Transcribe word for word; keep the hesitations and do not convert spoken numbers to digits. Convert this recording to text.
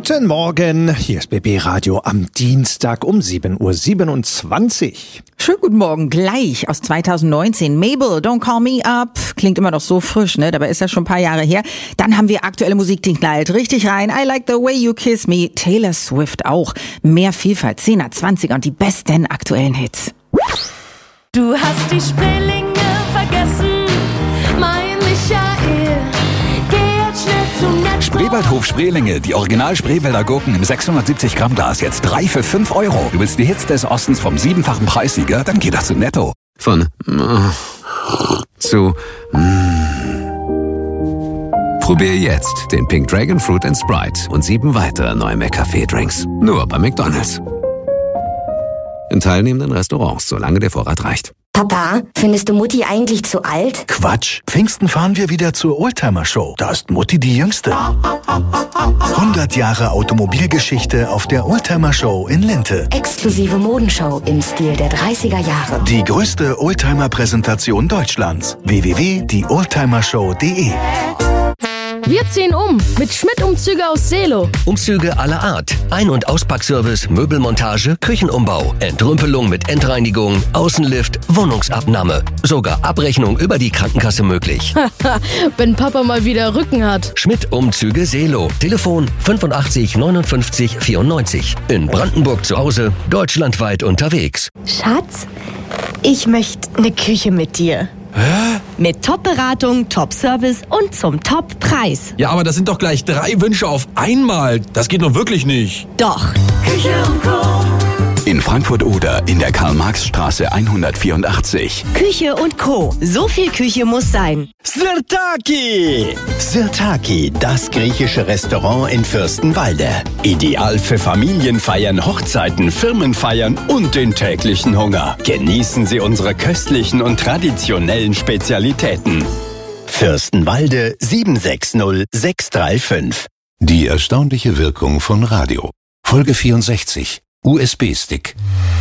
Guten Morgen, hier ist B B Radio am Dienstag um sieben Uhr siebenundzwanzig. Schönen guten Morgen, gleich aus zweitausendneunzehn. Mabel, Don't Call Me Up. Klingt immer noch so frisch, ne? Dabei ist das schon ein paar Jahre her. Dann haben wir aktuelle Musik, die knallt richtig rein. I Like the Way You Kiss Me. Taylor Swift auch. Mehr Vielfalt, zehner, zwanziger und die besten aktuellen Hits. Du hast die Spreelinge vergessen, mein Michael. Geh jetzt schnell zum Netto. Spreewaldhof Spreelinge, die Original Spreewälder Gurken im sechshundertsiebzig Gramm Glas, jetzt drei für fünf Euro. Du willst die Hits des Ostens vom siebenfachen Preissieger? Dann geh doch zu Netto. Von äh, zu mm. Probier jetzt den Pink Dragon Fruit and Sprite und sieben weitere neue McCafé-Drinks. Nur bei McDonald's. In teilnehmenden Restaurants, solange der Vorrat reicht. Papa, findest du Mutti eigentlich zu alt? Quatsch. Pfingsten fahren wir wieder zur Oldtimer-Show. Da ist Mutti die Jüngste. hundert Jahre Automobilgeschichte auf der Oldtimer-Show in Linte. Exklusive Modenshow im Stil der dreißiger Jahre. Die größte Oldtimer-Präsentation Deutschlands. w w w punkt die oldtimer show punkt de. Wir ziehen um mit Schmidt-Umzüge aus Seelow. Umzüge aller Art. Ein- und Auspackservice, Möbelmontage, Küchenumbau, Entrümpelung mit Endreinigung, Außenlift, Wohnungsabnahme. Sogar Abrechnung über die Krankenkasse möglich. Wenn Papa mal wieder Rücken hat. Schmidt-Umzüge Seelow. Telefon fünfundachtzig neunundfünfzig vierundneunzig. In Brandenburg zu Hause, deutschlandweit unterwegs. Schatz, ich möchte eine Küche mit dir. Hä? Mit Top-Beratung, Top-Service und zum Top-Preis. Ja, aber das sind doch gleich drei Wünsche auf einmal. Das geht doch wirklich nicht. Doch. Küche und Co. In Frankfurt-Oder in der Karl-Marx-Straße hundertvierundachtzig. Küche und Co. So viel Küche muss sein. Sirtaki! Sirtaki, das griechische Restaurant in Fürstenwalde. Ideal für Familienfeiern, Hochzeiten, Firmenfeiern und den täglichen Hunger. Genießen Sie unsere köstlichen und traditionellen Spezialitäten. Fürstenwalde sieben sechs null sechs drei fünf. Die erstaunliche Wirkung von Radio. Folge vierundsechzig. U S B-Stick.